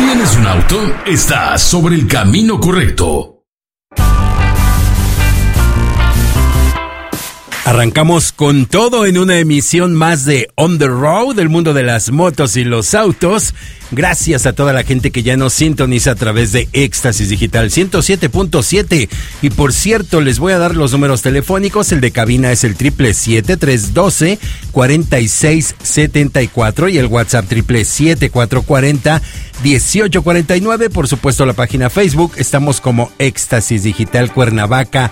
¿Tienes un auto? Estás sobre el camino correcto. Arrancamos con todo en una emisión más de On the Road, del mundo de las motos y los autos. Gracias a toda la gente que ya nos sintoniza a través de Éxtasis Digital 107.7. Y por cierto, les voy a dar los números telefónicos. El de cabina es el 777-312-4674 y el WhatsApp 777-440-1849. Por supuesto, la página Facebook. Estamos como Éxtasis Digital Cuernavaca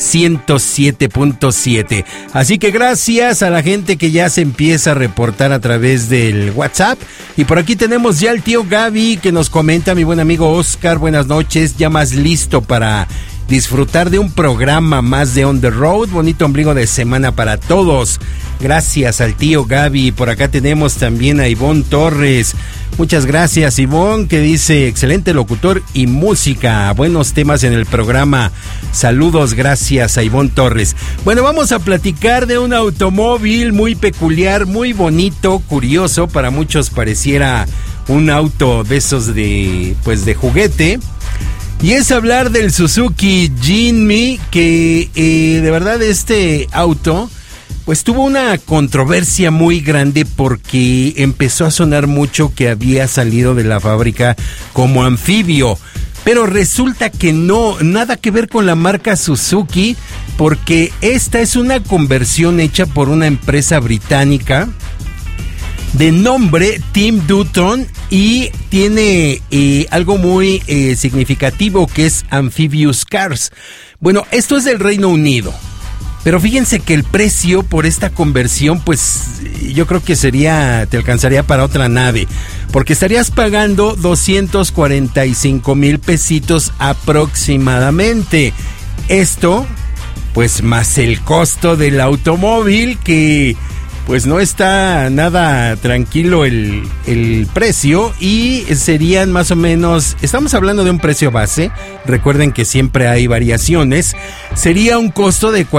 107.7. Así que gracias a la gente que ya se empieza a reportar a través del WhatsApp. Y por aquí tenemos ya el tío Gaby que nos comenta, mi buen amigo Oscar, buenas noches, ya más listo para disfrutar de un programa más de On the Road. Bonito ombligo de semana para todos. Gracias al tío Gaby. Por acá tenemos también a Ivonne Torres. Muchas gracias, Ivonne, que dice, excelente locutor y música, buenos temas en el programa. Saludos, gracias a Ivonne Torres. Bueno, vamos a platicar de un automóvil muy peculiar, muy bonito, curioso. Para muchos pareciera un auto de esos de juguete. Y es hablar del Suzuki Jimny, que de verdad este auto pues tuvo una controversia muy grande porque empezó a sonar mucho que había salido de la fábrica como anfibio. Pero resulta que no, nada que ver con la marca Suzuki, porque esta es una conversión hecha por una empresa británica de nombre Tim Dutton y tiene algo muy significativo que es Amphibious Cars. Bueno, esto es del Reino Unido, pero fíjense que el precio por esta conversión, pues yo creo que te alcanzaría para otra nave, porque estarías pagando 245,000 pesitos aproximadamente. Esto, pues más el costo del automóvil, que pues no está nada tranquilo el precio, y serían más o menos, estamos hablando de un precio base, recuerden que siempre hay variaciones, sería un costo de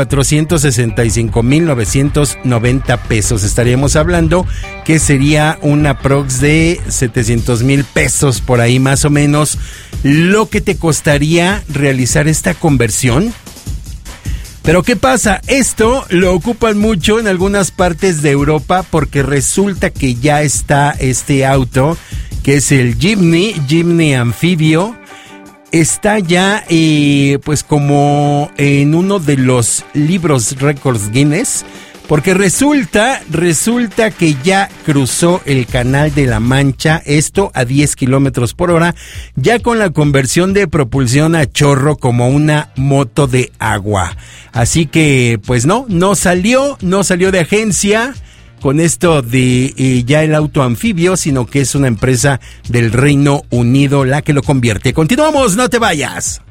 465,990 pesos, estaríamos hablando que sería una aprox de 700,000 pesos por ahí más o menos, lo que te costaría realizar esta conversión. Pero ¿qué pasa? Esto lo ocupan mucho en algunas partes de Europa porque resulta que ya está este auto, que es el Jimny Anfibio. Está ya pues como en uno de los libros récords Guinness, porque resulta que ya cruzó el Canal de la Mancha, esto a 10 kilómetros por hora, ya con la conversión de propulsión a chorro como una moto de agua. Así que, pues no salió de agencia con esto de ya el auto anfibio, sino que es una empresa del Reino Unido la que lo convierte. Continuamos, no te vayas.